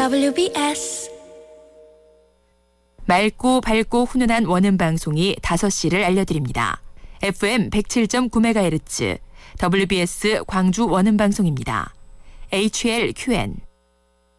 WBS 맑고 밝고 훈훈한 원음 방송이 5시를 알려드립니다. FM 107.9MHz WBS 광주 원음 방송입니다. HLQN